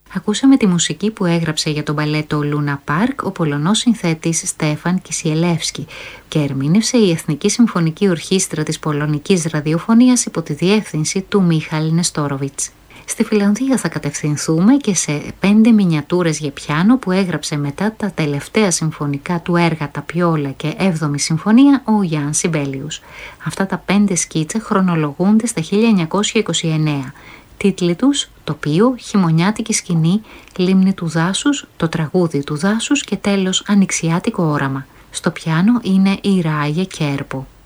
Ακούσαμε τη μουσική που έγραψε για τον μπαλέτο Λούνα Πάρκ ο Πολωνός συνθέτης Στέφαν Κισιελεύσκι και ερμήνευσε η Εθνική Συμφωνική Ορχήστρα της Πολωνικής Ραδιοφωνίας υπό τη διεύθυνση του Μίχαλ Νεστόροβιτς. Στη Φιλανδία θα κατευθυνθούμε και σε 5 μινιατούρες για πιάνο που έγραψε μετά τα τελευταία συμφωνικά του έργα τα Πιόλα και 7η Συμφωνία ο Γιάν Σιμπέλιους. Αυτά τα 5 σκίτσα χρονολογούνται στα 1929. Τίτλοι τους: τοπίο, χειμωνιάτικη σκηνή, λίμνη του δάσους, το τραγούδι του δάσους και τέλος ανοιξιάτικο όραμα. Στο πιάνο είναι η Ράγε Κέρπο.